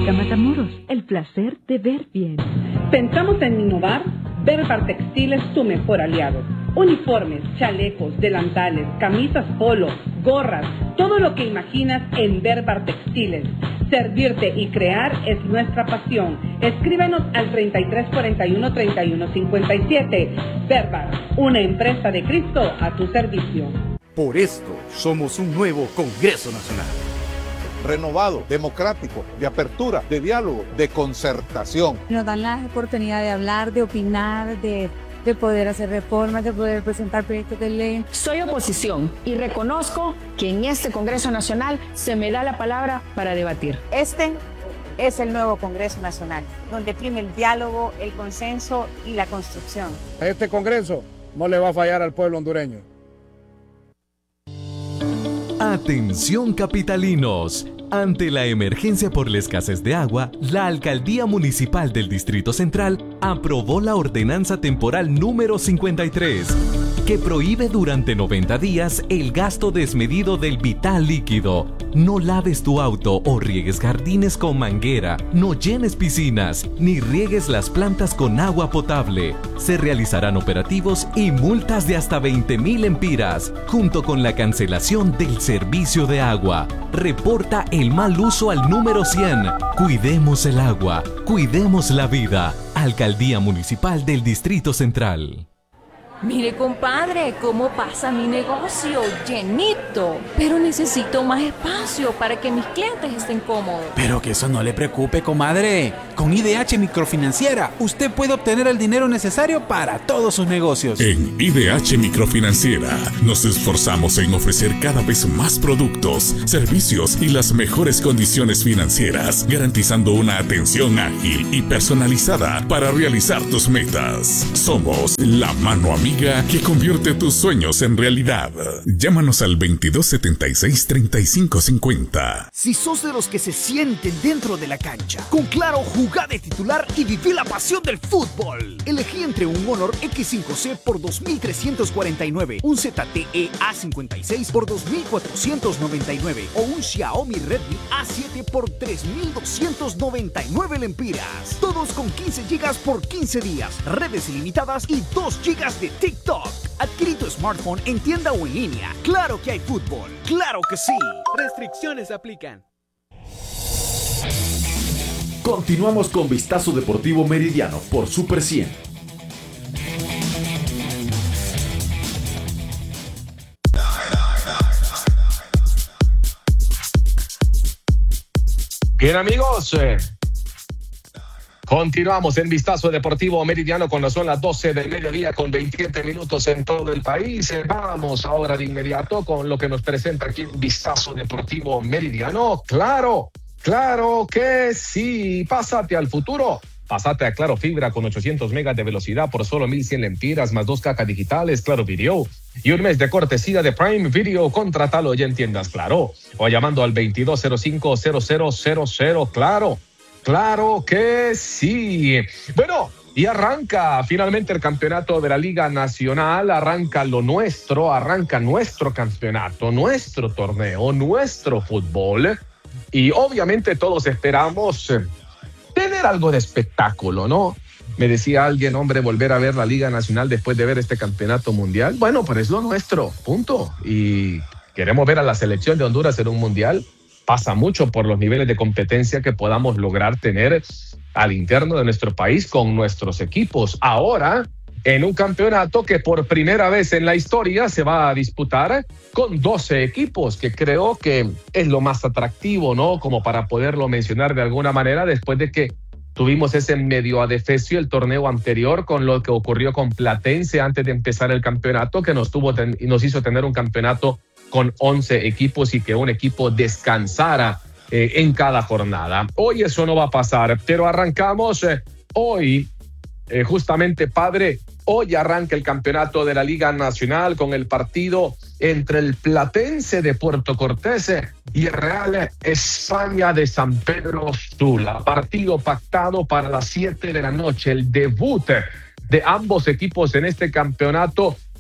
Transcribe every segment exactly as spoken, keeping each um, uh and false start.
Óptica Matamoros, el placer de ver bien. Pensamos en innovar. Berbar Textil es tu mejor aliado. Uniformes, chalecos, delantales, camisas polo, gorras, todo lo que imaginas en Berbar Textiles. Servirte y crear es nuestra pasión. Escríbenos al treinta y tres cuarenta y uno, treinta y uno cincuenta y siete. Berbar, una empresa de Cristo a tu servicio. Por esto somos un nuevo Congreso Nacional. Renovado, democrático, de apertura, de diálogo, de concertación. Nos dan la oportunidad de hablar, de opinar, de, de poder hacer reformas, de poder presentar proyectos de ley. Soy oposición y reconozco que en este Congreso Nacional se me da la palabra para debatir. Este es el nuevo Congreso Nacional, donde prime el diálogo, el consenso y la construcción. Este Congreso no le va a fallar al pueblo hondureño. Atención capitalinos. Ante la emergencia por la escasez de agua, la Alcaldía Municipal del Distrito Central aprobó la Ordenanza Temporal número cincuenta y tres, que prohíbe durante noventa días el gasto desmedido del vital líquido. No laves tu auto o riegues jardines con manguera, no llenes piscinas, ni riegues las plantas con agua potable. Se realizarán operativos y multas de hasta veinte mil empiras, junto con la cancelación del servicio de agua. Reporta el mal uso al número cien. Cuidemos el agua, cuidemos la vida. Alcaldía Municipal del Distrito Central. Mire, compadre, cómo pasa mi negocio, llenito. Pero necesito más espacio para que mis clientes estén cómodos. Pero que eso no le preocupe, comadre. Con I D H Microfinanciera, usted puede obtener el dinero necesario para todos sus negocios. En I D H Microfinanciera nos esforzamos en ofrecer cada vez más productos, servicios y las mejores condiciones financieras, garantizando una atención ágil y personalizada para realizar tus metas. Somos la mano amiga que convierte tus sueños en realidad. Llámanos al veintidós setenta y seis, treinta y cinco cincuenta. Si sos de los que se sienten dentro de la cancha, con Claro, jugá de titular y viví la pasión del fútbol. Elegí entre un Honor X cinco C por dos mil trescientos cuarenta y nueve, un Z T E A cincuenta y seis por dos mil cuatrocientos noventa y nueve o un Xiaomi Redmi A siete por tres mil doscientos noventa y nueve lempiras. Todos con quince gigas por quince días, redes ilimitadas y dos gigas de TikTok. Adquirí tu smartphone en tienda o en línea. Claro que hay fútbol. ¡Claro que sí! Restricciones aplican. Continuamos con Vistazo Deportivo Meridiano por Super cien. Bien, amigos, eh, continuamos en Vistazo Deportivo Meridiano cuando son las doce del mediodía con veintisiete minutos en todo el país. Eh, vamos ahora de inmediato con lo que nos presenta aquí en Vistazo Deportivo Meridiano. Claro, claro que sí. Pásate al futuro. Pásate a Claro Fibra con ochocientos megas de velocidad por solo mil cien lempiras más dos cajas digitales, Claro Video y un mes de cortesía de Prime Video. Contratalo ya en tiendas Claro o llamando al veintidós cero cinco, cero cero cero cero. Claro, claro que sí. Bueno, y arranca finalmente el campeonato de la Liga Nacional, arranca lo nuestro, arranca nuestro campeonato, nuestro torneo, nuestro fútbol. Y obviamente todos esperamos eh, tener algo de espectáculo, ¿no? Me decía alguien, hombre, volver a ver la Liga Nacional después de ver este campeonato mundial. Bueno, pero es lo nuestro, punto. Y queremos ver a la selección de Honduras en un mundial. Pasa mucho por los niveles de competencia que podamos lograr tener al interno de nuestro país con nuestros equipos. Ahora, en un campeonato que por primera vez en la historia se va a disputar con doce equipos, que creo que es lo más atractivo, ¿no? Como para poderlo mencionar de alguna manera, después de que tuvimos ese medio adefesio el torneo anterior con lo que ocurrió con Platense antes de empezar el campeonato, que nos, tuvo ten- nos hizo tener un campeonato con once equipos y que un equipo descansara eh, en cada jornada. Hoy eso no va a pasar, pero arrancamos eh, hoy, eh, justamente, padre, hoy arranca el campeonato de la Liga Nacional con el partido entre el Platense de Puerto Cortés y el Real España de San Pedro Sula. Partido pactado para las siete de la noche, el debut de ambos equipos en este campeonato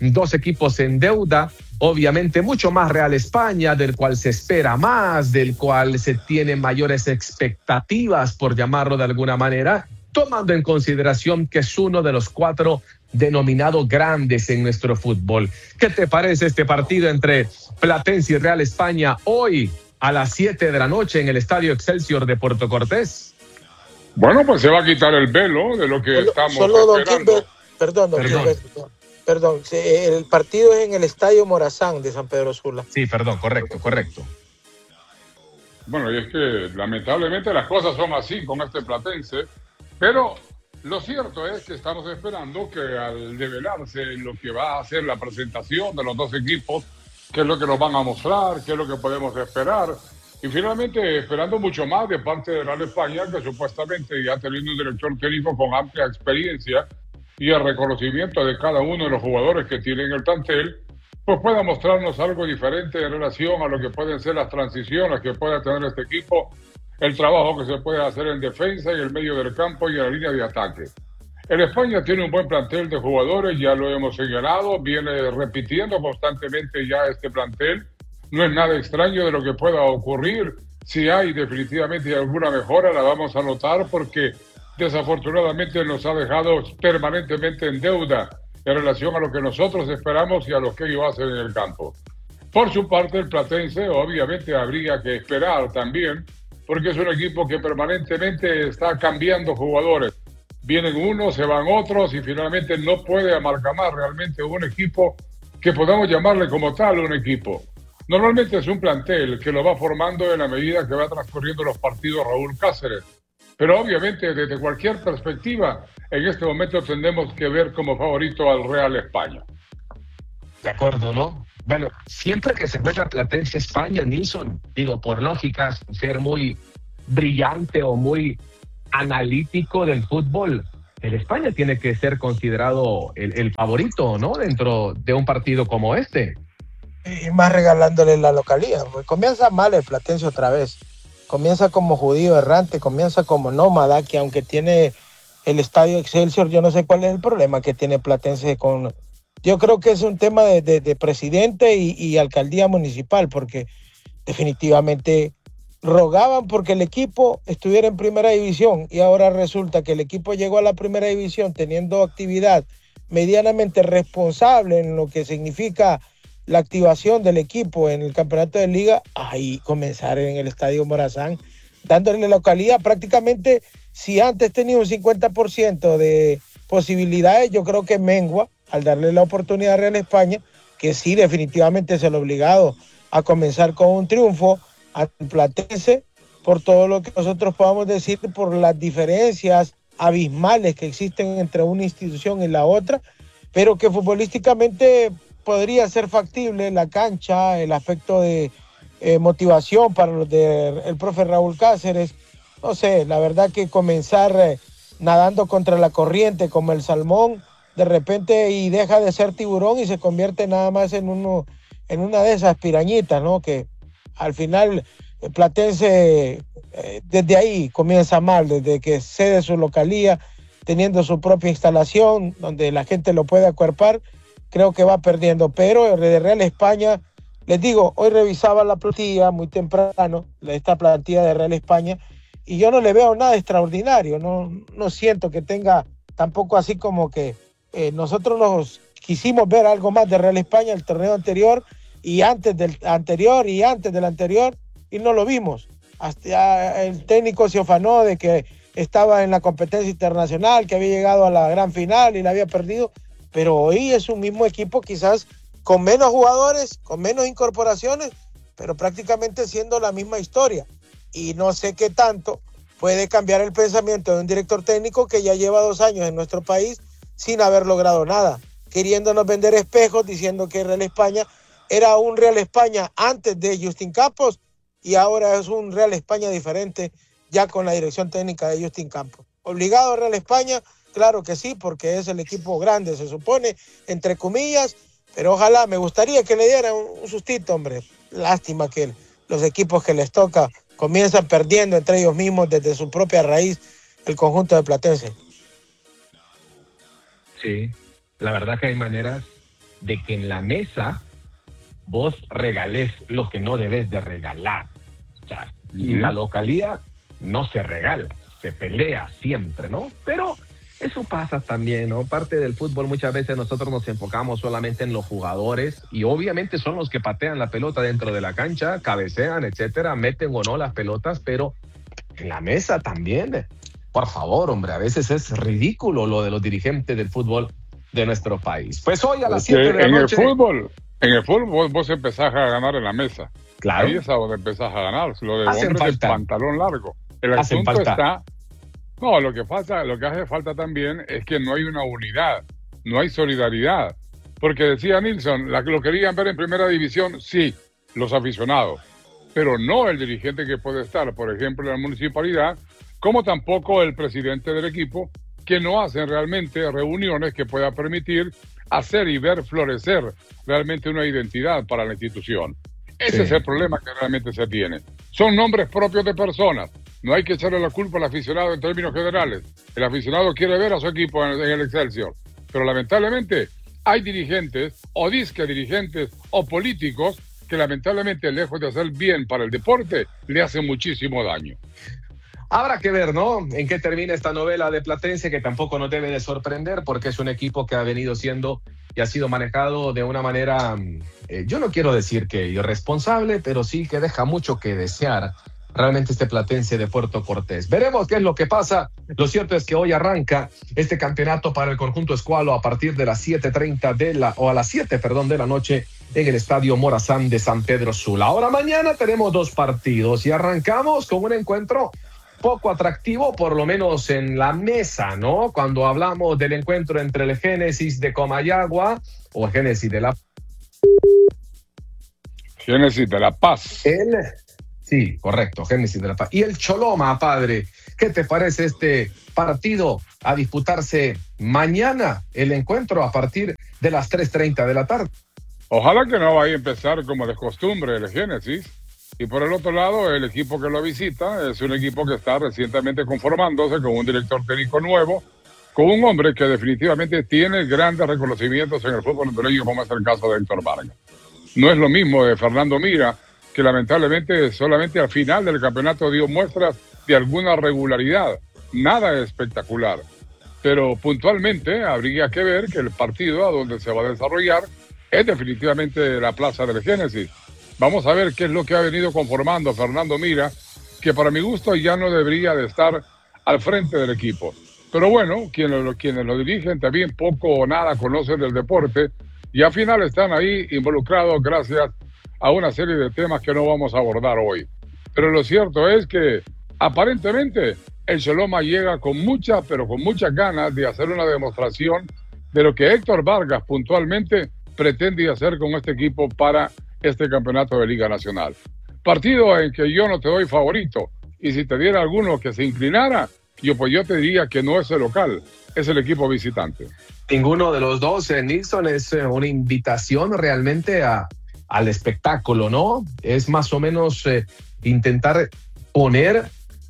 dos equipos en deuda, obviamente mucho más Real España, del cual se espera más, del cual se tienen mayores expectativas, por llamarlo de alguna manera, tomando en consideración que es uno de los cuatro denominados grandes en nuestro fútbol. ¿Qué te parece este partido entre Platense y Real España hoy a las siete de la noche en el Estadio Excelsior de Puerto Cortés? Bueno, pues se va a quitar el velo de lo que solo, estamos solo don esperando. Gilbert, perdón, don Perdón. Gilbert, perdón, perdón, el partido es en el Estadio Morazán de San Pedro Sula. Sí, perdón, correcto, correcto. Bueno, y es que lamentablemente las cosas son así con este Platense, pero lo cierto es que estamos esperando que al develarse lo que va a ser la presentación de los dos equipos, qué es lo que nos van a mostrar, qué es lo que podemos esperar, y finalmente esperando mucho más de parte de Real España, que supuestamente ya teniendo un director técnico con amplia experiencia y el reconocimiento de cada uno de los jugadores que tienen el plantel, pues pueda mostrarnos algo diferente en relación a lo que pueden ser las transiciones que pueda tener este equipo, el trabajo que se puede hacer en defensa y en el medio del campo y en la línea de ataque. El España tiene un buen plantel de jugadores, ya lo hemos señalado, viene repitiendo constantemente ya este plantel. No es nada extraño de lo que pueda ocurrir. Si hay definitivamente alguna mejora, la vamos a notar porque desafortunadamente nos ha dejado permanentemente en deuda en relación a lo que nosotros esperamos y a lo que ellos hacen en el campo. Por su parte, el Platense obviamente habría que esperar también, porque es un equipo que permanentemente está cambiando jugadores. Vienen unos, se van otros y finalmente no puede amalgamar realmente un equipo que podamos llamarle como tal un equipo. Normalmente es un plantel que lo va formando en la medida que va transcurriendo los partidos Raúl Cáceres. Pero obviamente desde cualquier perspectiva, en este momento tendremos que ver como favorito al Real España. De acuerdo, ¿no? Bueno, siempre que se juega Platense España, Nilson, digo, por lógica, ser muy brillante o muy analítico del fútbol, el España tiene que ser considerado el, el favorito, ¿no? Dentro de un partido como este. Y más regalándole la localía. Pues comienza mal el Platense otra vez. Comienza como judío errante, comienza como nómada, que aunque tiene el Estadio Excelsior, yo no sé cuál es el problema que tiene Platense con... Yo creo que es un tema de, de, de presidente y, y alcaldía municipal, porque definitivamente rogaban porque el equipo estuviera en primera división y ahora resulta que el equipo llegó a la primera división teniendo actividad medianamente responsable en lo que significa la activación del equipo en el campeonato de liga. Ahí comenzar en el Estadio Morazán, dándole localidad prácticamente. Si antes tenía un cincuenta por ciento de posibilidades, yo creo que mengua al darle la oportunidad a Real España, que sí definitivamente es el obligado a comenzar con un triunfo al Platense, por todo lo que nosotros podamos decir, por las diferencias abismales que existen entre una institución y la otra, pero que futbolísticamente podría ser factible la cancha, el aspecto de eh, motivación para los del profe Raúl Cáceres. No sé, la verdad que comenzar eh, nadando contra la corriente como el salmón, de repente y deja de ser tiburón y se convierte nada más en uno en una de esas pirañitas, ¿no? Que al final el Platense eh, desde ahí comienza mal, desde que cede su localía, teniendo su propia instalación donde la gente lo puede acuerpar, creo que va perdiendo. Pero de Real España, les digo, hoy revisaba la plantilla muy temprano, esta plantilla de Real España, y yo no le veo nada extraordinario, no, no siento que tenga tampoco así como que eh, nosotros nos quisimos ver algo más de Real España el torneo anterior y antes del anterior y antes del anterior y no lo vimos. Hasta el técnico se afanó de que estaba en la competencia internacional, que había llegado a la gran final y la había perdido, pero hoy es un mismo equipo quizás con menos jugadores, con menos incorporaciones, pero prácticamente siendo la misma historia. Y no sé qué tanto puede cambiar el pensamiento de un director técnico que ya lleva dos años en nuestro país sin haber logrado nada, queriéndonos vender espejos, diciendo que Real España era un Real España antes de Justin Campos y ahora es un Real España diferente ya con la dirección técnica de Justin Campos. ¿Obligado a Real España? Claro que sí, porque es el equipo grande, se supone, entre comillas, pero ojalá, me gustaría que le dieran un sustito, hombre. Lástima que los equipos que les toca comienzan perdiendo entre ellos mismos desde su propia raíz el conjunto de Platense. Sí, la verdad que hay maneras de que en la mesa vos regales lo que no debes de regalar. O sea, y la localía no se regala, se pelea siempre, ¿no? Pero eso pasa también, ¿no? Parte del fútbol muchas veces nosotros nos enfocamos solamente en los jugadores y obviamente son los que patean la pelota dentro de la cancha, cabecean, etcétera, meten o no las pelotas, pero en la mesa también. Por favor, hombre, a veces es ridículo lo de los dirigentes del fútbol de nuestro país. Pues hoy a las siete de la en noche... el fútbol, en el fútbol vos, vos empezás a ganar en la mesa. Claro. Ahí es a donde empezás a ganar. Lo de Hacen hombres falta. de pantalón largo. El Hacen asunto falta. está... No, lo que pasa, lo que hace falta también es que no hay una unidad, no hay solidaridad. Porque decía Nilsson, la que lo querían ver en primera división, sí, los aficionados, pero no el dirigente que puede estar, por ejemplo, en la municipalidad, como tampoco el presidente del equipo, que no hacen realmente reuniones que puedan permitir hacer y ver florecer realmente una identidad para la institución. Ese Sí. es el problema que realmente se tiene. Son nombres propios de personas. No hay que echarle la culpa al aficionado en términos generales. El aficionado quiere ver a su equipo en, en el Excelsior. Pero lamentablemente hay dirigentes o disque dirigentes o políticos que lamentablemente, lejos de hacer bien para el deporte, le hacen muchísimo daño. Habrá que ver, ¿no?, en qué termina esta novela de Platense, que tampoco nos debe de sorprender porque es un equipo que ha venido siendo y ha sido manejado de una manera, eh, yo no quiero decir que irresponsable, pero sí que deja mucho que desear realmente este Platense de Puerto Cortés. Veremos qué es lo que pasa. Lo cierto es que hoy arranca este campeonato para el conjunto escualo a partir de las siete treinta de la, o a las siete, perdón, de la noche en el Estadio Morazán de San Pedro Sula. Ahora mañana tenemos dos partidos y arrancamos con un encuentro poco atractivo, por lo menos en la mesa, ¿no? Cuando hablamos del encuentro entre el Génesis de Comayagua o el Génesis de la Génesis de La Paz. El Sí, correcto, Génesis de La Paz. Y el Choloma, padre, ¿qué te parece este partido a disputarse mañana, el encuentro a partir de las tres treinta de la tarde? Ojalá que no vaya a empezar como de costumbre el Génesis. Y por el otro lado, el equipo que lo visita es un equipo que está recientemente conformándose con un director técnico nuevo, con un hombre que definitivamente tiene grandes reconocimientos en el fútbol hondureño, como es el caso de Héctor Vargas. No es lo mismo de Fernando Mira, que lamentablemente solamente al final del campeonato dio muestras de alguna regularidad, nada espectacular. Pero puntualmente habría que ver que el partido a donde se va a desarrollar es definitivamente la Plaza del Génesis. Vamos a ver qué es lo que ha venido conformando Fernando Mira, que para mi gusto ya no debería de estar al frente del equipo. Pero bueno, quienes lo, quienes lo dirigen también poco o nada conocen del deporte y al final están ahí involucrados gracias a una serie de temas que no vamos a abordar hoy. Pero lo cierto es que aparentemente el Choloma llega con muchas, pero con muchas ganas de hacer una demostración de lo que Héctor Vargas puntualmente pretende hacer con este equipo para este campeonato de Liga Nacional. Partido en que yo no te doy favorito, y si te diera alguno que se inclinara, yo pues yo te diría que no es el local, es el equipo visitante. Ninguno de los dos, eh, Nilsson, es eh, una invitación realmente a, al espectáculo, ¿no? Es más o menos eh, intentar poner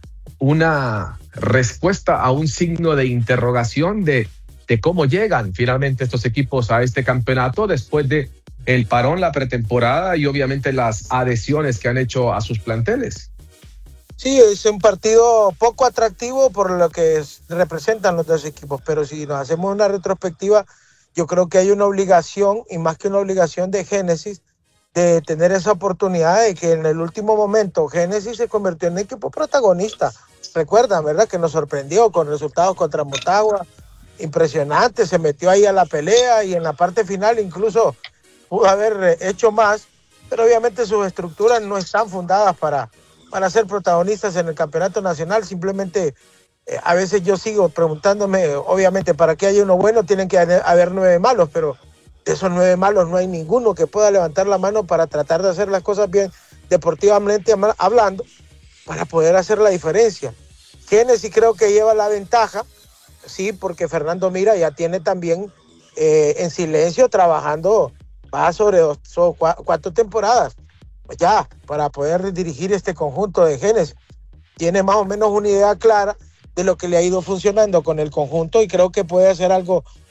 una respuesta a un signo de interrogación de, de cómo llegan finalmente estos equipos a este campeonato después de el parón, la pretemporada y obviamente las adhesiones que han hecho a sus planteles. Sí, es un partido poco atractivo por lo que es, representan los dos equipos, pero si nos hacemos una retrospectiva, yo creo que hay una obligación, y más que una obligación de Génesis, de tener esa oportunidad de que en el último momento Génesis se convirtió en equipo protagonista. Recuerdan, ¿verdad? Que nos sorprendió con resultados contra Motagua, impresionante, se metió ahí a la pelea y en la parte final incluso pudo haber hecho más, pero obviamente sus estructuras no están fundadas para, para ser protagonistas en el campeonato nacional. Simplemente eh, a veces yo sigo preguntándome, obviamente para que haya uno bueno tienen que haber nueve malos, pero de esos nueve malos no hay ninguno que pueda levantar la mano para tratar de hacer las cosas bien deportivamente hablando, para poder hacer la diferencia. Génesis creo que lleva la ventaja, sí, porque Fernando Mira ya tiene también eh, en silencio trabajando, va sobre dos, so, cuatro temporadas, pues ya, para poder dirigir este conjunto de Génesis. Tiene más o menos una idea clara de lo que le ha ido funcionando con el conjunto y creo que puede hacer algo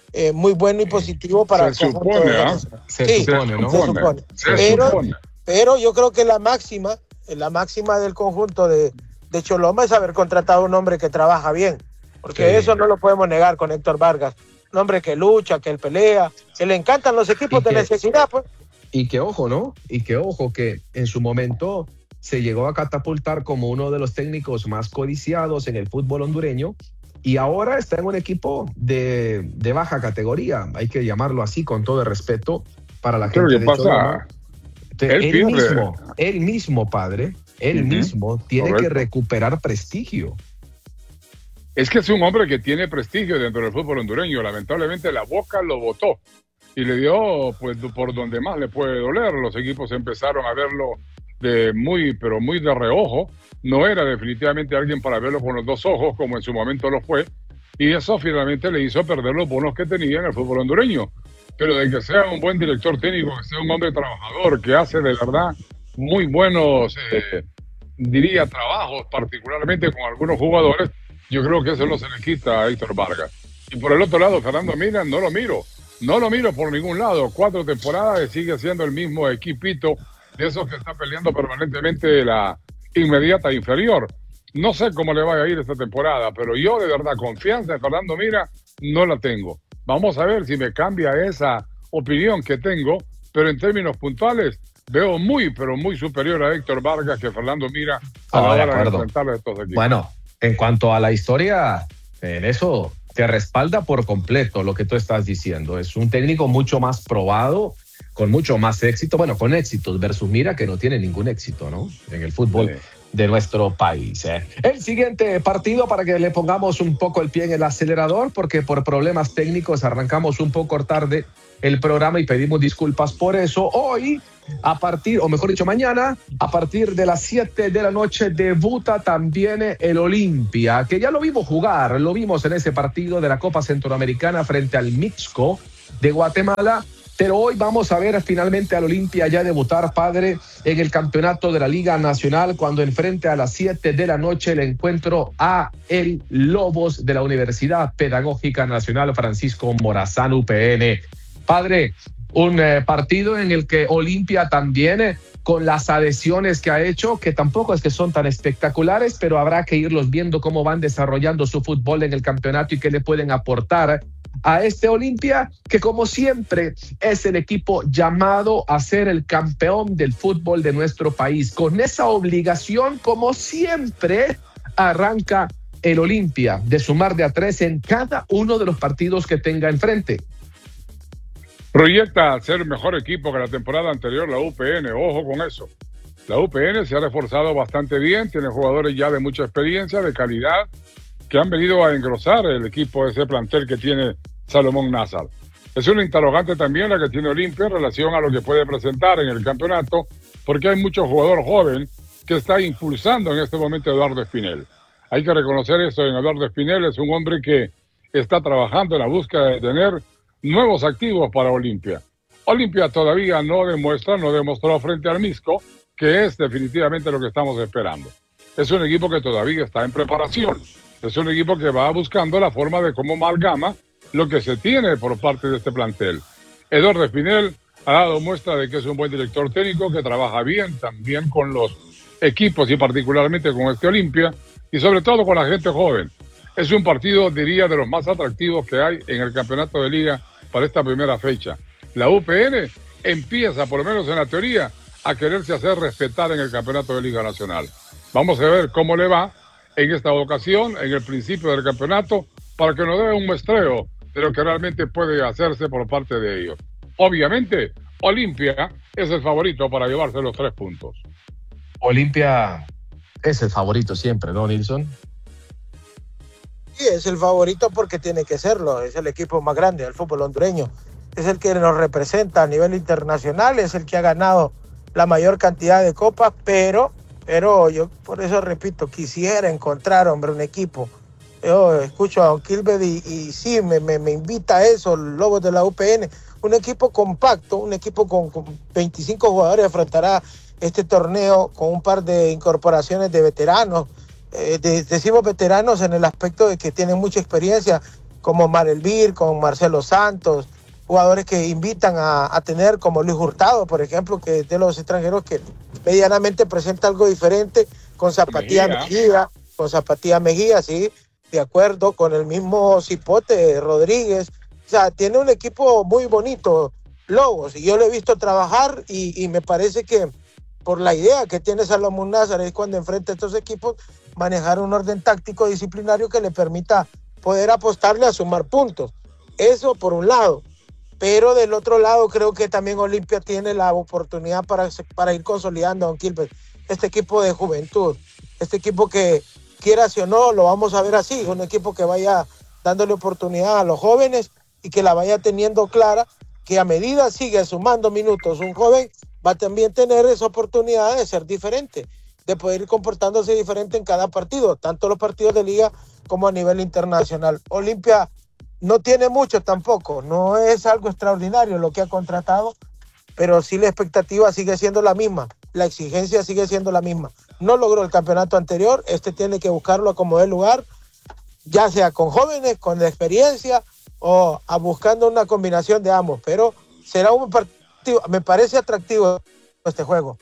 eh, muy bueno y positivo para se el conjunto supone, de ¿ah? Se sí, supone, ¿no? se supone. Se pero, supone. pero yo creo que la máxima, la máxima del conjunto de, de Choloma es haber contratado a un hombre que trabaja bien, porque Sí. eso no lo podemos negar con Héctor Vargas. Un hombre que lucha, que él pelea, que le encantan los equipos Y de que- necesidad, pues. Y que ojo, ¿no? Y que ojo, que en su momento se llegó a catapultar como uno de los técnicos más codiciados en el fútbol hondureño y ahora está en un equipo de, de baja categoría, hay que llamarlo así con todo el respeto para la ¿Qué es lo gente que de pasa? Choloma. Entonces, Él Él, pierde. mismo, él mismo, padre, él Ujú. mismo tiene Correcto. que recuperar prestigio. Es que es un hombre que tiene prestigio dentro del fútbol hondureño. Lamentablemente la Boca lo votó y le dio pues por donde más le puede doler. Los equipos empezaron a verlo de muy, pero muy de reojo. No era definitivamente alguien para verlo con los dos ojos como en su momento lo fue. Y eso finalmente le hizo perder los bonos que tenía en el fútbol hondureño. Pero de que sea un buen director técnico, que sea un hombre trabajador, que hace de verdad muy buenos, eh, diría, trabajos, particularmente con algunos jugadores, yo creo que eso no se le quita a Héctor Vargas. Y por el otro lado, Fernando Mira, no lo miro. No lo miro por ningún lado. Cuatro temporadas y sigue siendo el mismo equipito de esos que está peleando permanentemente la inmediata inferior. No sé cómo le va a ir esta temporada, pero yo de verdad confianza en Fernando Mira no la tengo. Vamos a ver si me cambia esa opinión que tengo, pero en términos puntuales veo muy, pero muy superior a Héctor Vargas que Fernando Mira a Ah, la de hora de acuerdo. enfrentar a estos equipos. Bueno, en cuanto a la historia, en eso te respalda por completo lo que tú estás diciendo. Es un técnico mucho más probado, con mucho más éxito, bueno, con éxitos versus Mira, que no tiene ningún éxito, ¿no? En el fútbol Sí. de nuestro país. ¿eh? El siguiente partido, para que le pongamos un poco el pie en el acelerador, porque por problemas técnicos arrancamos un poco tarde el programa y pedimos disculpas por eso. Hoy, a partir, o mejor dicho, mañana, a partir de las siete de la noche, debuta también el Olimpia, que ya lo vimos jugar, lo vimos en ese partido de la Copa Centroamericana frente al Mixco de Guatemala. Pero hoy vamos a ver finalmente al Olimpia ya debutar, padre, en el campeonato de la Liga Nacional, cuando enfrente a las siete de la noche el encuentro a el Lobos de la Universidad Pedagógica Nacional Francisco Morazán U P N. Padre, un eh, partido en el que Olimpia también, eh, con las adhesiones que ha hecho, que tampoco es que son tan espectaculares, pero habrá que irlos viendo cómo van desarrollando su fútbol en el campeonato y qué le pueden aportar a este Olimpia, que como siempre es el equipo llamado a ser el campeón del fútbol de nuestro país. Con esa obligación, como siempre, arranca el Olimpia de sumar de a tres en cada uno de los partidos que tenga enfrente. Proyecta ser mejor equipo que la temporada anterior la U P N, ojo con eso. La U P N se ha reforzado bastante bien, tiene jugadores ya de mucha experiencia, de calidad, que han venido a engrosar el equipo de ese plantel que tiene Salomón Nazar. Es una interrogante también la que tiene Olimpia en relación a lo que puede presentar en el campeonato, porque hay mucho jugador joven que está impulsando en este momento a Eduardo Espinel. Hay que reconocer eso en Eduardo Espinel, es un hombre que está trabajando en la búsqueda de tener nuevos activos para Olimpia. Olimpia todavía no demuestra, no demostró frente al Mixco, que es definitivamente lo que estamos esperando. Es un equipo que todavía está en preparación. Es un equipo que va buscando la forma de cómo amalgama lo que se tiene por parte de este plantel. Eduardo Espinel ha dado muestra de que es un buen director técnico, que trabaja bien también con los equipos y particularmente con este Olimpia y sobre todo con la gente joven. Es un partido, diría, de los más atractivos que hay en el campeonato de liga para esta primera fecha. La U P N empieza, por lo menos en la teoría, a quererse hacer respetar en el campeonato de Liga Nacional. Vamos a ver cómo le va en esta ocasión, en el principio del campeonato, para que nos dé un muestreo de lo que realmente puede hacerse por parte de ellos. Obviamente, Olimpia es el favorito para llevarse los tres puntos. Olimpia es el favorito siempre, ¿no, Nilsson? Sí, es el favorito porque tiene que serlo. Es el equipo más grande del fútbol hondureño. Es el que nos representa a nivel internacional, es el que ha ganado la mayor cantidad de copas, pero, pero yo por eso repito, quisiera encontrar, hombre, un equipo. Yo escucho a Don Kilbert y, y sí, me, me, me invita a eso, los Lobos de la U P N. Un equipo compacto, un equipo con, con veinticinco jugadores afrontará este torneo con un par de incorporaciones de veteranos. Eh, de, decimos veteranos en el aspecto de que tienen mucha experiencia, como Marelvir, con Marcelo Santos, jugadores que invitan a, a tener, como Luis Hurtado, por ejemplo, que es de los extranjeros que medianamente presenta algo diferente, con Zapatía Mejía, Mejía con Zapatía Mejía, sí, de acuerdo, con el mismo Cipote Rodríguez. O sea, tiene un equipo muy bonito, Lobos, y yo lo he visto trabajar y, y me parece que por la idea que tiene Salomón Názares cuando enfrenta a estos equipos, manejar un orden táctico disciplinario que le permita poder apostarle a sumar puntos. Eso por un lado. Pero del otro lado creo que también Olimpia tiene la oportunidad para, para ir consolidando a Don Quilmes, este equipo de juventud, este equipo que quiera sí o no, lo vamos a ver así, un equipo que vaya dándole oportunidad a los jóvenes y que la vaya teniendo clara, que a medida sigue sumando minutos un joven, va a también tener esa oportunidad de ser diferente, de poder ir comportándose diferente en cada partido, tanto los partidos de liga como a nivel internacional. Olimpia no tiene mucho tampoco, no es algo extraordinario lo que ha contratado, pero sí la expectativa sigue siendo la misma, la exigencia sigue siendo la misma. No logró el campeonato anterior, este tiene que buscarlo como de lugar, ya sea con jóvenes, con la experiencia o a buscando una combinación de ambos, pero será un partido, me parece atractivo este juego.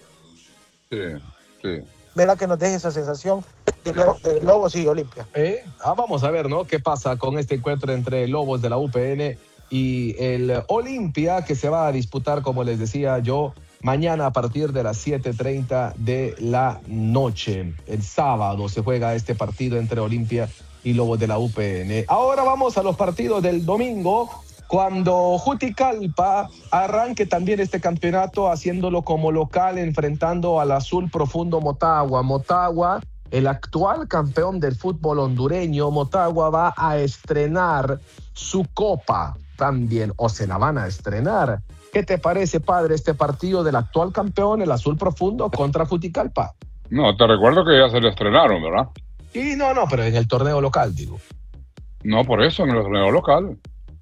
Sí, sí. Verá que nos deje esa sensación de, de Lobos y Olimpia. Eh, ah, vamos a ver, ¿no? ¿Qué pasa con este encuentro entre Lobos de la U P N y el Olimpia, que se va a disputar, como les decía yo, mañana a partir de las siete treinta de la noche? El sábado se juega este partido entre Olimpia y Lobos de la U P N. Ahora vamos a los partidos del domingo, cuando Juticalpa arranque también este campeonato haciéndolo como local, enfrentando al Azul Profundo Motagua. Motagua, el actual campeón del fútbol hondureño, Motagua va a estrenar su copa también, o se la van a estrenar. ¿Qué te parece, padre, este partido del actual campeón, el Azul Profundo, contra Juticalpa? No, te recuerdo que ya se le estrenaron, ¿verdad? Y no, no, pero en el torneo local, digo. No, por eso, en el torneo local.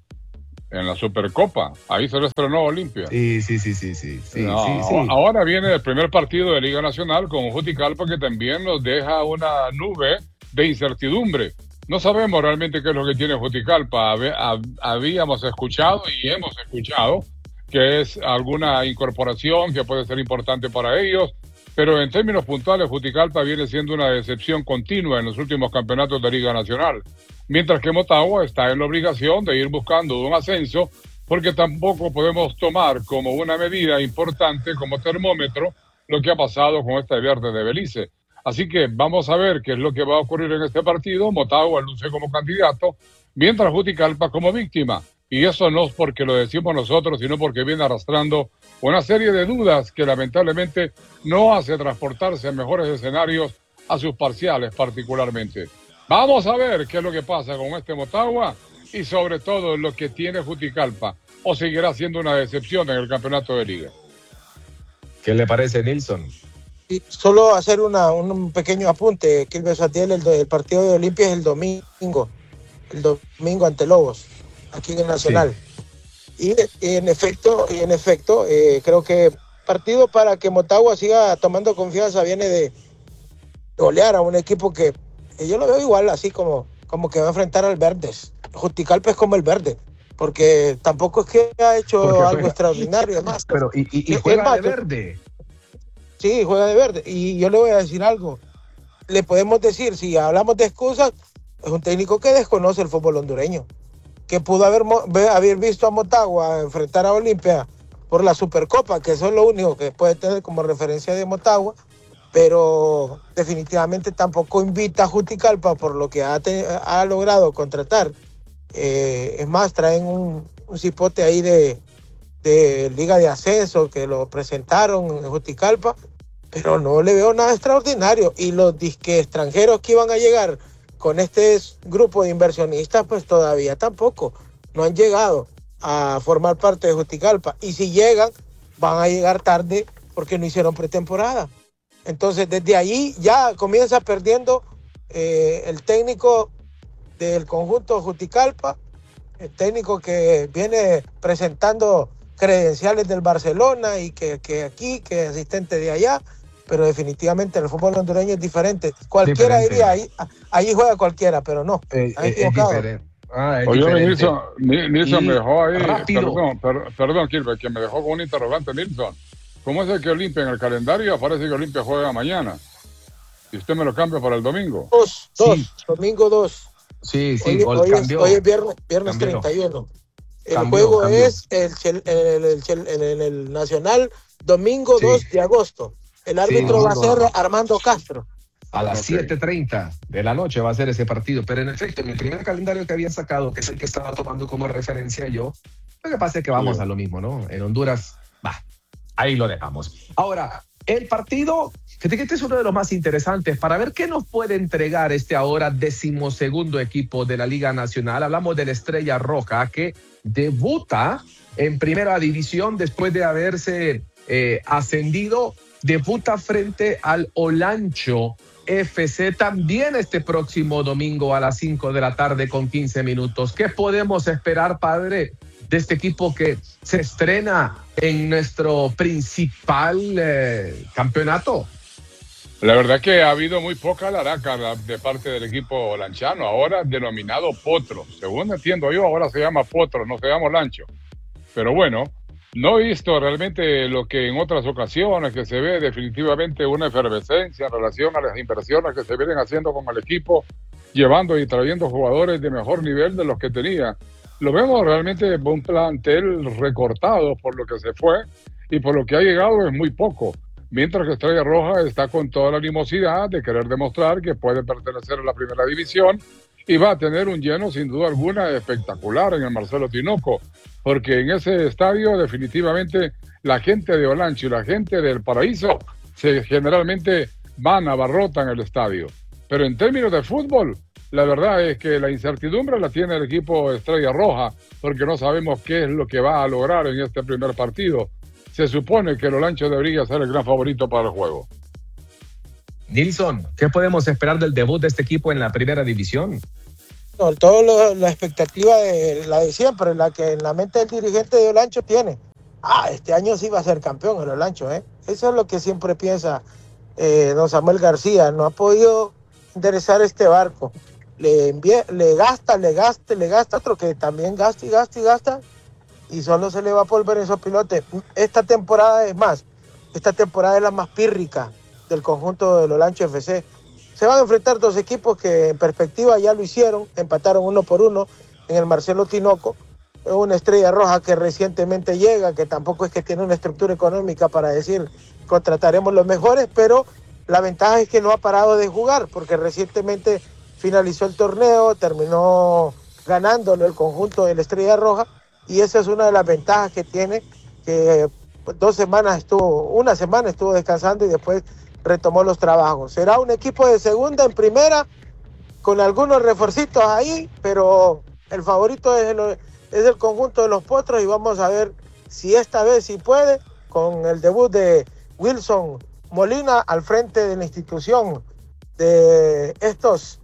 En la Supercopa, ahí se le estrenó Olimpia. Sí, sí, sí, sí, sí. sí, no, sí, sí. Ahora viene el primer partido de Liga Nacional con Juticalpa, que también nos deja una nube de incertidumbre. No sabemos realmente qué es lo que tiene Juticalpa. Habíamos escuchado y hemos escuchado que es alguna incorporación que puede ser importante para ellos, pero en términos puntuales Juticalpa viene siendo una decepción continua en los últimos campeonatos de Liga Nacional, mientras que Motagua está en la obligación de ir buscando un ascenso, porque tampoco podemos tomar como una medida importante, como termómetro, lo que ha pasado con este Verde de Belice. Así que vamos a ver qué es lo que va a ocurrir en este partido. Motagua luce como candidato, mientras Juticalpa como víctima. Y eso no es porque lo decimos nosotros, sino porque viene arrastrando una serie de dudas que lamentablemente no hace transportarse a mejores escenarios a sus parciales particularmente. Vamos a ver qué es lo que pasa con este Motagua y sobre todo lo que tiene Juticalpa, o seguirá siendo una decepción en el campeonato de liga. ¿Qué le parece, Nilsson? Y solo hacer una, un pequeño apunte, Quilmes Atiel, el, el partido de Olimpia es el domingo, el domingo ante Lobos, aquí en el Nacional. Sí. Y, y en efecto, y en efecto eh, creo que partido para que Motagua siga tomando confianza viene de golear a un equipo que yo lo veo igual, así como, como que va a enfrentar al Verdes. Juticalpa es como el Verde, porque tampoco es que ha hecho porque algo juega extraordinario. Además, pero y, y, y juega más, de verde. Sí, juega de verde. Y yo le voy a decir algo. Le podemos decir, si hablamos de excusas, es un técnico que desconoce el fútbol hondureño, que pudo haber, haber visto a Motagua enfrentar a Olimpia por la Supercopa, que eso es lo único que puede tener como referencia de Motagua, pero definitivamente tampoco invita a Juticalpa por lo que ha, te, ha logrado contratar. Eh, es más, traen un, un cipote ahí de, de Liga de Ascenso que lo presentaron en Juticalpa, pero no le veo nada extraordinario. Y los disque extranjeros que iban a llegar con este grupo de inversionistas, pues todavía tampoco, no han llegado a formar parte de Juticalpa. Y si llegan, van a llegar tarde porque no hicieron pretemporada. Entonces, desde ahí ya comienza perdiendo eh, el técnico del conjunto Juticalpa, el técnico que viene presentando credenciales del Barcelona y que, que aquí, que es asistente de allá, pero definitivamente el fútbol hondureño es diferente. Cualquiera diferente. diría, ahí, ahí juega cualquiera, pero no, eh, es diferente. Ah, es Oye, diferente. Nilson, Ni- Nilson Y me dejó ahí, rápido. perdón, per- perdón, Kilber, que me dejó con un interrogante, Nilson. ¿Cómo es el que Olimpia en el calendario aparece que Olimpia juega mañana? Y usted me lo cambia para el domingo. Dos, dos, Sí. domingo dos. Sí, sí, Hoy, gol hoy es, cambió. hoy es viernes, viernes Cambió. treinta y uno. El Cambió, juego cambió. es el, Chel- el, el Chel- en el, el Nacional, domingo Sí. dos de agosto. El árbitro va a domingo. ser Armando Castro. A las Ok. siete treinta de la noche va a ser ese partido. Pero en efecto, en el primer calendario que habían sacado, que es el que estaba tomando como referencia yo, lo que pasa es que vamos Sí. a lo mismo, ¿no? En Honduras, va, ahí lo dejamos. Ahora, el partido, fíjate que este es uno de los más interesantes para ver qué nos puede entregar este ahora decimosegundo equipo de la Liga Nacional. Hablamos de la Estrella Roja, que debuta en primera división después de haberse eh, ascendido. Debuta frente al Olancho F C también este próximo domingo a las cinco de la tarde con quince minutos. ¿Qué podemos esperar, padre, de este equipo que se estrena en nuestro principal eh, campeonato? La verdad que ha habido muy poca laraca la- de parte del equipo lanchano, ahora denominado Potro. Según entiendo yo, ahora se llama Potro, no se llama Lancho. Pero bueno, no he visto realmente lo que en otras ocasiones, que se ve definitivamente una efervescencia en relación a las inversiones que se vienen haciendo con el equipo, llevando y trayendo jugadores de mejor nivel de los que tenía. Lo vemos realmente un plantel recortado por lo que se fue y por lo que ha llegado es muy poco. Mientras que Estrella Roja está con toda la animosidad de querer demostrar que puede pertenecer a la primera división y va a tener un lleno sin duda alguna espectacular en el Marcelo Tinoco, porque en ese estadio definitivamente la gente de Olancho y la gente del Paraíso se generalmente van, abarrotan el estadio. Pero en términos de fútbol, la verdad es que la incertidumbre la tiene el equipo Estrella Roja, porque no sabemos qué es lo que va a lograr en este primer partido. Se supone que el Olancho debería ser el gran favorito para el juego. Nilson, ¿qué podemos esperar del debut de este equipo en la primera división? No, todo lo- la expectativa de la de siempre, la que en la mente del dirigente de Olancho tiene. Ah, este año sí va a ser campeón el Olancho, ¿eh? Eso es lo que siempre piensa eh, don Samuel García. No ha podido enderezar este barco. Le, envía, le gasta, le gasta, le gasta, otro que también gasta y gasta y gasta, y solo se le va a volver esos pilotes. Esta temporada es más, esta temporada es la más pírrica del conjunto del Olancho F C. Se van a enfrentar dos equipos que en perspectiva ya lo hicieron, empataron uno por uno en el Marcelo Tinoco. Es una Estrella Roja que recientemente llega, que tampoco es que tiene una estructura económica para decir contrataremos los mejores, pero la ventaja es que no ha parado de jugar, porque recientemente finalizó el torneo, terminó ganándolo el conjunto de la Estrella Roja, y esa es una de las ventajas que tiene, que dos semanas estuvo, una semana estuvo descansando y después retomó los trabajos. Será un equipo de segunda en primera, con algunos refuercitos ahí, pero el favorito es el, es el conjunto de los Potros, y vamos a ver si esta vez sí puede, con el debut de Wilson Molina al frente de la institución de estos,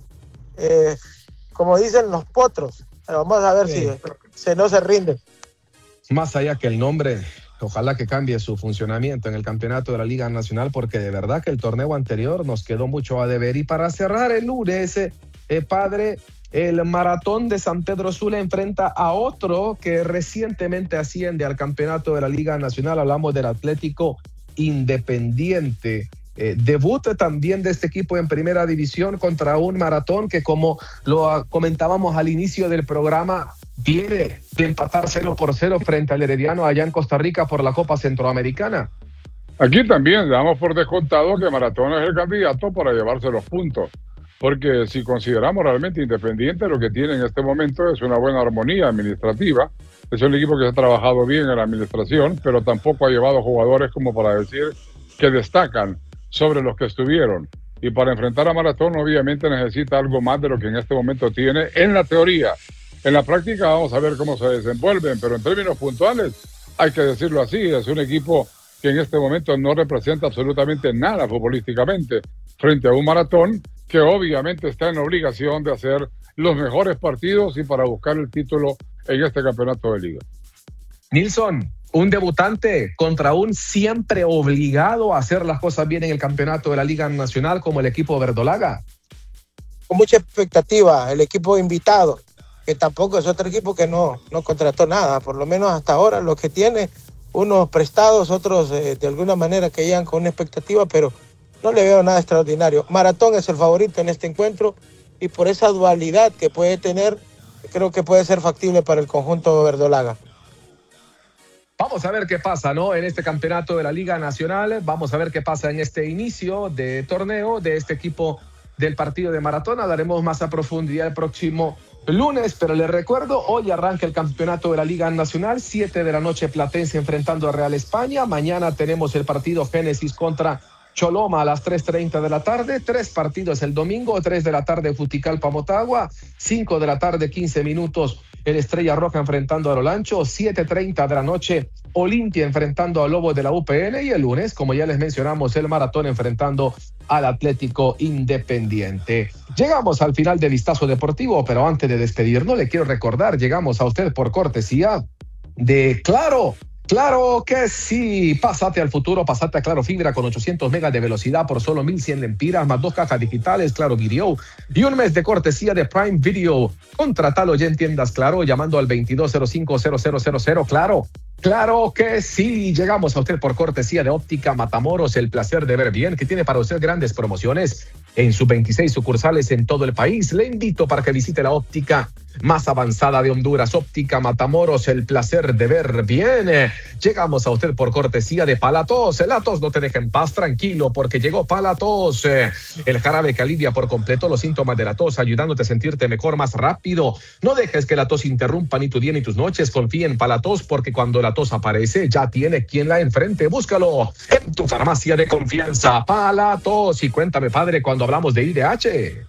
eh, como dicen, los Potros. Pero vamos a ver Sí. si se no se rinde. Más allá que el nombre, ojalá que cambie su funcionamiento en el campeonato de la Liga Nacional, porque de verdad que el torneo anterior nos quedó mucho a deber. Y para cerrar el lunes, eh, eh, padre, el Maratón de San Pedro Sula enfrenta a otro que recientemente asciende al campeonato de la Liga Nacional. Hablamos del Atlético Independiente. Eh, debut también de este equipo en primera división contra un Maratón que, como lo ah, comentábamos al inicio del programa, viene de empatar cero por cero frente al Herediano allá en Costa Rica por la Copa Centroamericana. Aquí también damos por descontado que Maratón es el candidato para llevarse los puntos, porque si consideramos realmente Independiente, lo que tiene en este momento es una buena armonía administrativa. Es un equipo que ha trabajado bien en la administración, pero tampoco ha llevado jugadores como para decir que destacan sobre los que estuvieron. Y para enfrentar a Maratón obviamente necesita algo más de lo que en este momento tiene en la teoría. En la práctica vamos a ver cómo se desenvuelven, pero en términos puntuales hay que decirlo así, es un equipo que en este momento no representa absolutamente nada futbolísticamente frente a un Maratón que obviamente está en obligación de hacer los mejores partidos y para buscar el título en este campeonato de liga. Nilson, un debutante contra un siempre obligado a hacer las cosas bien en el campeonato de la Liga Nacional como el equipo verdolaga. Con mucha expectativa, el equipo invitado. que tampoco es otro equipo que no, no contrató nada, por lo menos hasta ahora lo que tiene, unos prestados, otros eh, de alguna manera que llegan con una expectativa, pero no le veo nada extraordinario. Maratón es el favorito en este encuentro y por esa dualidad que puede tener, creo que puede ser factible para el conjunto verdolaga. Vamos a ver qué pasa, ¿no? En este campeonato de la Liga Nacional, vamos a ver qué pasa en este inicio de torneo de este equipo del partido de Maratón. Hablaremos más a profundidad el próximo lunes, pero les recuerdo, hoy arranca el campeonato de la Liga Nacional, siete de la noche Platense enfrentando a Real España. Mañana tenemos el partido Génesis contra Choloma a las tres treinta de la tarde, tres partidos el domingo, tres de la tarde Futicalpa Motagua, cinco de la tarde, quince minutos el Estrella Roja enfrentando a Lolancho, siete treinta de la noche Olimpia enfrentando a Lobo de la U P N y el lunes, como ya les mencionamos, el Maratón enfrentando al Atlético Independiente. Llegamos al final de Vistazo Deportivo, pero antes de despedirnos le quiero recordar, llegamos a usted por cortesía de Claro. Claro que sí, pásate al futuro, pásate a Claro Fibra con ochocientos megas de velocidad por solo mil cien lempiras, más dos cajas digitales, Claro Video y un mes de cortesía de Prime Video. Contratalo ya en tiendas Claro llamando al veintidós cero cinco cero cero cero cero. Claro, claro que sí. Llegamos a usted por cortesía de Óptica Matamoros, el placer de ver bien, que tiene para usted grandes promociones en sus veintiséis sucursales en todo el país. Le invito para que visite la óptica más avanzada de Honduras, Óptica Matamoros, el placer de ver bien. Llegamos a usted por cortesía de Palatos. La tos no te deja en paz, tranquilo, porque llegó Palatos, el jarabe que alivia por completo los síntomas de la tos, ayudándote a sentirte mejor, más rápido. No dejes que la tos interrumpa ni tu día ni tus noches. Confía en Palatos, porque cuando la tos aparece, ya tiene quien la enfrente. Búscalo en tu farmacia de confianza. Palatos. Y cuéntame, padre, cuando hablamos de I D H.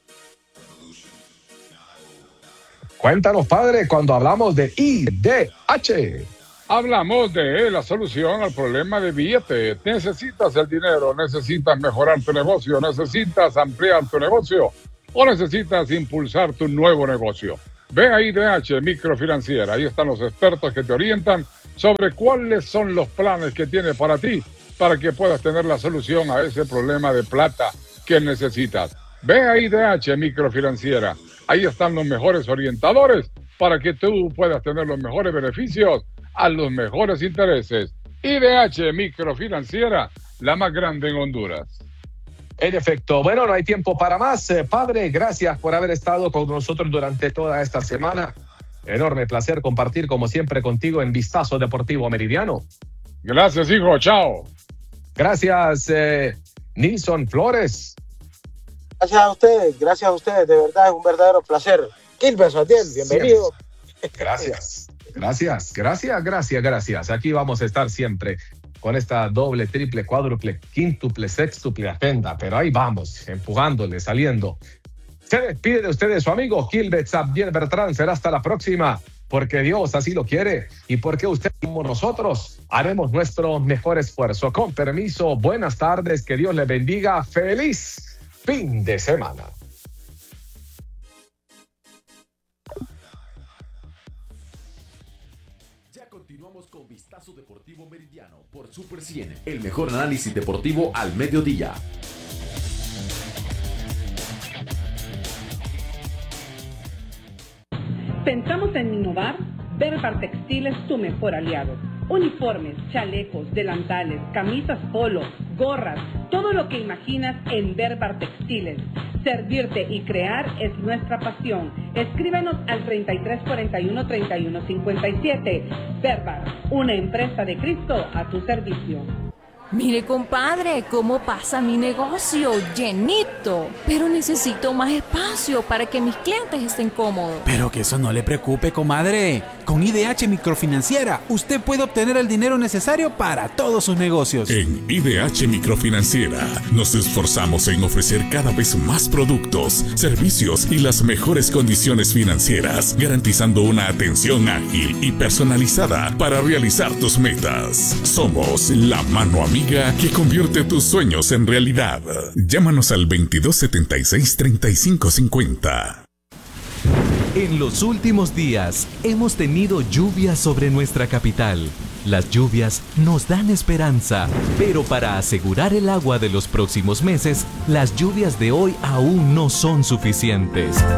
Cuéntanos, padre, cuando hablamos de I D H. Hablamos de la solución al problema de billete. Necesitas el dinero, necesitas mejorar tu negocio, necesitas ampliar tu negocio o necesitas impulsar tu nuevo negocio. Ve a I D H Microfinanciera. Ahí están los expertos que te orientan sobre cuáles son los planes que tiene para ti, para que puedas tener la solución a ese problema de plata que necesitas. Ve a I D H Microfinanciera. Ahí están los mejores orientadores para que tú puedas tener los mejores beneficios a los mejores intereses. I D H Microfinanciera, la más grande en Honduras. En efecto, bueno, no hay tiempo para más. Eh, padre, gracias por haber estado con nosotros durante toda esta semana. Enorme placer compartir como siempre contigo en Vistazo Deportivo Meridiano. Gracias, hijo. Chao. Gracias, eh, Nilson Flores. Gracias a ustedes, gracias a ustedes, de verdad es un verdadero placer. Quilmes Atiel, bienvenido. Gracias, gracias, gracias, gracias, gracias. Aquí vamos a estar siempre con esta doble, triple, cuádruple, quíntuple, sextuple agenda, pero ahí vamos, empujándole, saliendo. Se despide de ustedes su amigo Gilbert Abdiel Bertrán. Será hasta la próxima, porque Dios así lo quiere y porque usted como nosotros haremos nuestro mejor esfuerzo. Con permiso, buenas tardes, que Dios le bendiga. Feliz fin de semana. Ya continuamos con Vistazo Deportivo Meridiano por Super cien, el mejor análisis deportivo al mediodía. Pensamos en innovar. Berbar Textil es tu mejor aliado. Uniformes, chalecos, delantales, camisas polo, gorras, todo lo que imaginas en Berbar Textiles. Servirte y crear es nuestra pasión. Escríbenos al treinta y tres cuarenta y uno, treinta y uno cincuenta y siete. Berbar, una empresa de Cristo a tu servicio. Mire, compadre, cómo pasa mi negocio, llenito. Pero necesito más espacio para que mis clientes estén cómodos. Pero que eso no le preocupe, comadre. Con I D H Microfinanciera, usted puede obtener el dinero necesario para todos sus negocios. En I D H Microfinanciera nos esforzamos en ofrecer cada vez más productos, servicios y las mejores condiciones financieras, garantizando una atención ágil y personalizada para realizar tus metas. Somos la mano amiga que convierte tus sueños en realidad. Llámanos al veintidós setenta y seis, treinta y cinco cincuenta. En los últimos días hemos tenido lluvias sobre nuestra capital. Las lluvias nos dan esperanza, pero para asegurar el agua de los próximos meses, las lluvias de hoy aún no son suficientes.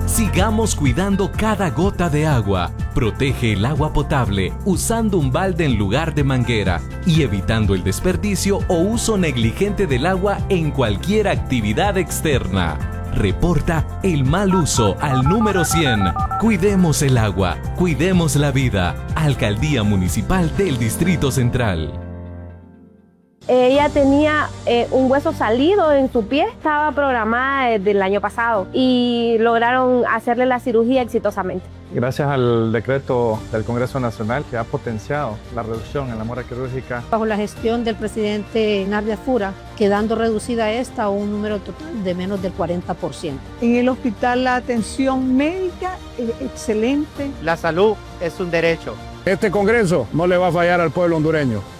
Sigamos cuidando cada gota de agua. Protege el agua potable usando un balde en lugar de manguera y evitando el desperdicio o uso negligente del agua en cualquier actividad externa. Reporta el mal uso al número cien. Cuidemos el agua, cuidemos la vida. Alcaldía Municipal del Distrito Central. Ella tenía eh, un hueso salido en su pie, estaba programada desde el año pasado y lograron hacerle la cirugía exitosamente. Gracias al decreto del Congreso Nacional que ha potenciado la reducción en la mora quirúrgica. Bajo la gestión del presidente Nardia Fura, quedando reducida esta a un número total de menos del cuarenta por ciento. En el hospital la atención médica es excelente. La salud es un derecho. Este Congreso no le va a fallar al pueblo hondureño.